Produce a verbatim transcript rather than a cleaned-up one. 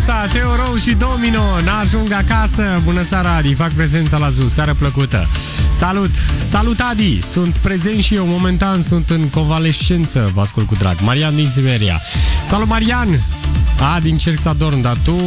dimineața, Teo Rou și Domino n-ajung acasă. Bună seara, Adi, fac prezența la Zoo. Seară plăcută. Salut, salut Adi, sunt prezent și eu. Momentan sunt în convalescență. Vă ascult cu drag. Marian din Siberia. Salut Marian. Adi, încerc să adorm, dar tu